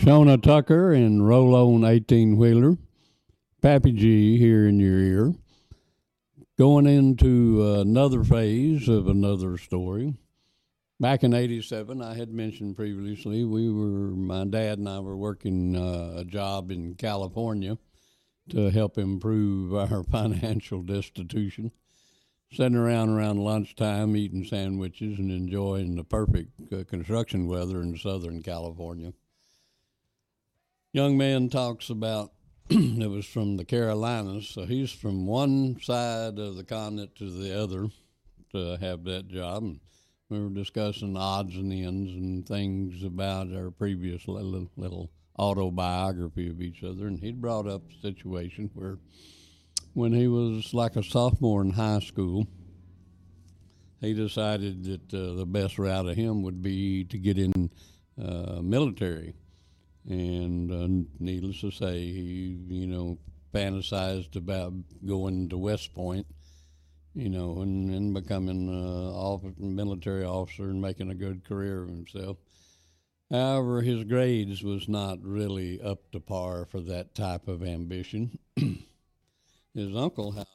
Shona Tucker and Roll On 18 Wheeler. Pappy G here in your ear. Going into another phase of another story. Back in '87, I had mentioned previously, my dad and I were working a job in California to help improve our financial destitution. Sitting around lunchtime, eating sandwiches and enjoying the perfect construction weather in Southern California. Young man talks about it was from the Carolinas, so he's from one side of the continent to the other to have that job. And we were discussing odds and ends and things about our previous little autobiography of each other, and he'd brought up a situation where when he was like a sophomore in high school, he decided that the best route of him would be to get in military. And needless to say, he fantasized about going to West Point, and becoming a military officer and making a good career of himself. However, his grades was not really up to par for that type of ambition. His uncle,